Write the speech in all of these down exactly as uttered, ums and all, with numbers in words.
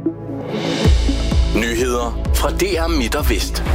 Nyheder fra D R Midt og Vest.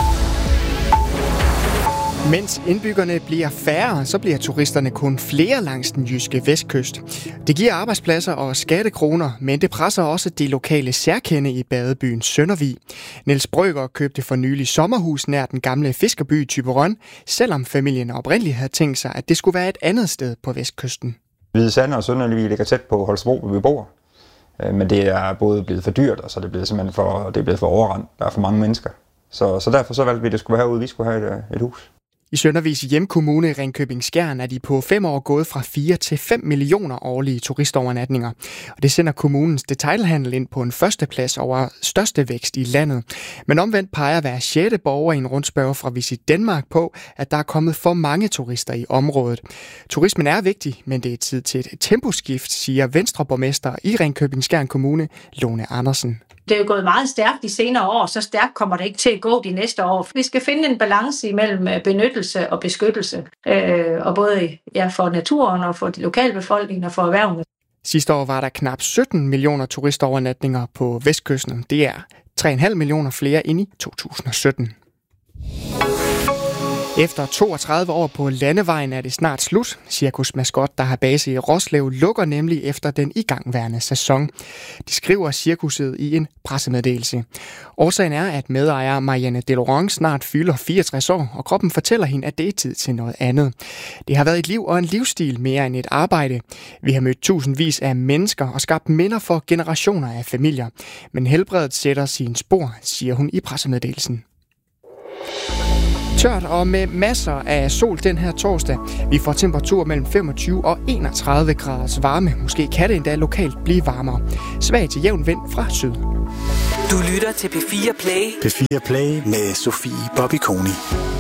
Mens indbyggerne bliver færre, så bliver turisterne kun flere langs den jyske vestkyst. Det giver arbejdspladser og skattekroner, men det presser også de lokale særkende i badebyen Søndervig. Niels Brøgger købte for nylig sommerhus nær den gamle fiskerby Thyborøn, selvom familien oprindeligt havde tænkt sig, at det skulle være et andet sted på vestkysten. Hvide Sande og Søndervig ligger tæt på Holstebro, hvor vi bor. Men det er både blevet for dyrt, og så er det blevet simpelthen for, det er blevet for overrendt. Der er for mange mennesker. Så, så derfor så valgte vi, at det skulle være herude. Vi skulle have et, et hus. I Søndervigs hjemkommune Ringkøbing-Skjern er de på fem år gået fra fire til fem millioner årlige turistovernatninger. Og det sender kommunens detailhandel ind på en førsteplads over største vækst i landet. Men omvendt peger hver sjette borger i en rundspørge fra Visit Danmark på, at der er kommet for mange turister i området. Turismen er vigtig, men det er tid til et temposkift, siger Venstreborgmester i Ringkøbing-Skjern Kommune, Lone Andersen. Det er jo gået meget stærkt de senere år, så stærkt kommer det ikke til at gå de næste år. Vi skal finde en balance imellem benyttelse og beskyttelse, øh, og både ja, for naturen og for de lokalbefolkningen og for erhvervene. Sidste år var der knap sytten millioner turistovernatninger på vestkysten. Det er tre komma fem millioner flere end i to tusind og sytten. Efter toogtredive år på landevejen er det snart slut. Cirkusmaskot, der har base i Roslev, lukker nemlig efter den igangværende sæson. De skriver cirkuset i en pressemeddelelse. Årsagen er, at medejer Marianne Delorang snart fylder fireogtres år, og kroppen fortæller hende, at det er tid til noget andet. Det har været et liv og en livsstil mere end et arbejde. Vi har mødt tusindvis af mennesker og skabt minder for generationer af familier. Men helbredet sætter sine spor, siger hun i pressemeddelelsen. Tørt og med masser af sol den her torsdag. Vi får temperatur mellem femogtyve og enogtredive graders varme. Måske kan det endda lokalt blive varmere. Svag til jævn vind fra syd. Du lytter til P fire Play. P fire Play med Sofie Bobby Koni.